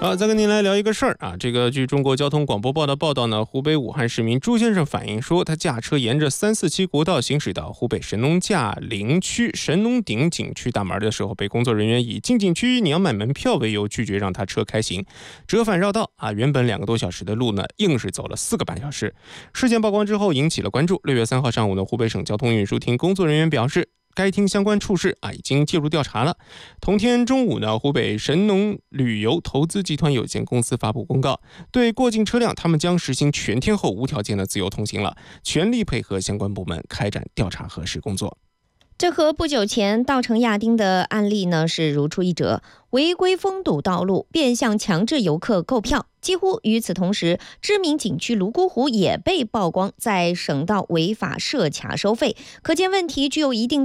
好，再跟您来聊一个事儿啊。这个据中国交通广播报的报道呢，湖北武汉市民朱先生反映说，他驾车沿着347国道行驶到湖北神农架陵区神农顶景区大门的时候，被工作人员以进景区你要买门票为由拒绝让他车开行，折返绕道啊。原本2个多小时的路呢，硬是走了4个半小时。事件曝光之后引起了关注。6月3号上午呢，湖北省交通运输厅工作人员表示，该厅相关处室已经介入调查了。同天中午呢，湖北神农旅游投资集团有限公司发布公告，对过境车辆他们将实行全天候无条件的自由通行了，全力配合相关部门开展调查核实工作。 这和不久前稻城亚丁的案例呢是如出一辙，违规封堵道路，变相强制游客购票。几乎与此同时，知名景区泸沽湖也被曝光在省道违法设卡收费，可见问题具有一定